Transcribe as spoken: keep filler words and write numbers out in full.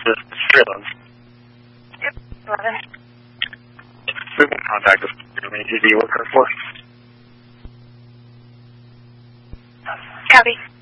this is Freelands. Yep, eleven. We will contact us. How many T V worker for? Copy.